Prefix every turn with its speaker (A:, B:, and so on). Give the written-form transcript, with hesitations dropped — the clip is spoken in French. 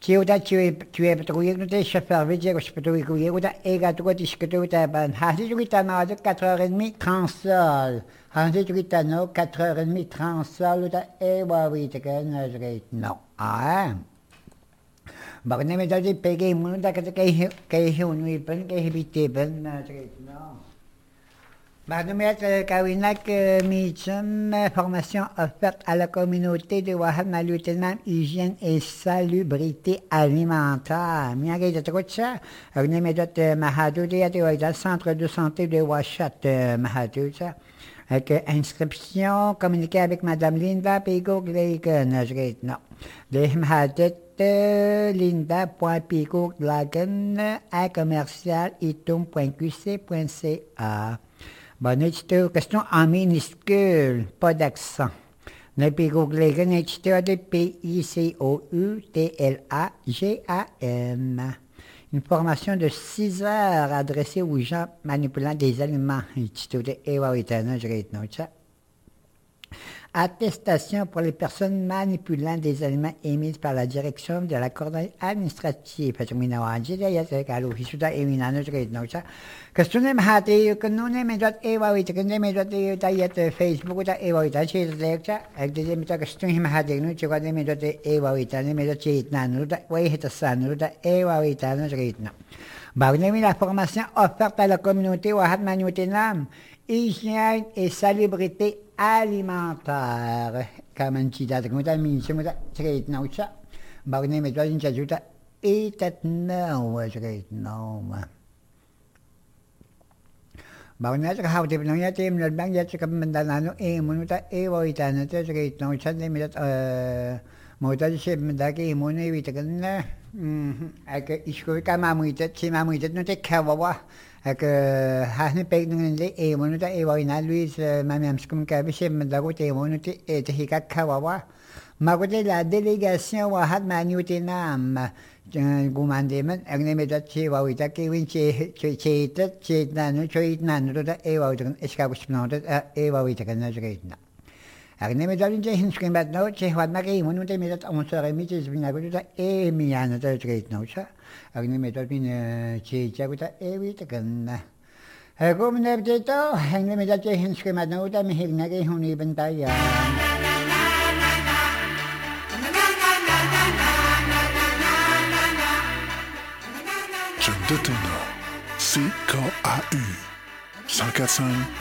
A: Chiuta chiuepetrouille, chauffeur veut dire que je peux trouver et gâteau de chicoté ban. Hasi juitano de 4h30 transol. Hasi juitano 4h30 transol et wawi te kan non. Ah. Bagne me dadi pege mun da ke hunui pen ke habite ben non. Mademoiselle Kawinak Mitchum, formation offerte à la communauté de Wahad lieutenant hygiène et salubrité alimentaire. Miagay de Trocha, Agnemédot Mahadou, de centre de santé de Washat Mahadou, avec inscription, communiquer avec Madame Linda Pigo-Glagen, non. De Mahadet Linda.Pigo-Glagen à commercial itum.qc.ca. Bonne question en minuscule, pas d'accent. Le Pigo-Glagen est de Picoutlagan. Une formation de 6 heures adressée aux gens manipulant des aliments. Attestation pour les personnes manipulant des aliments émises par la direction de la coordonnée administrative. Question hati kanune medot ewawit kanune medot tayet Facebook ta ewawit chit lekcha agde meta question hati nu chikade medot ewawit ne medot chit nanu ta way heta sanu ta ewawit na chitna. Bagne la formation offerte à la communauté Wahad Manutenam, hygiène et salubrité alimentaire. Comme un petit date, comme un ministre, comme un trait naucha. Bagne medot injajuta etat no trait no. Bagna ka hawte no yate im lad bang yate kam mandano munuta woitana te straight no chande midat mota se mandake mone vitakanna ak isko ka mamuita chima muita no te kawawa ak hasne pek nende munuta woina luis mamam skum ka be se mandago te munuti te hika kawawa magote la délégation Wahad Manutenam Gumandeman, Agnemedat Chewawita, Kevin Chetat, Chetnan, Choitnan, Ruda Ewagan, Escabusnoted, Ewawitakan Nazarena. Agnemedat in Jahinskin, but no Chehwanaki, when they made on Saramitis, Vinaguta, Emiana, the great nocha. Agnemedat in Chechaguta, Ewitakan. A woman of Jeto, Agnemedat Jahinskin, but no time he nagay who even die.
B: J'aime de ton nom. CKAU 145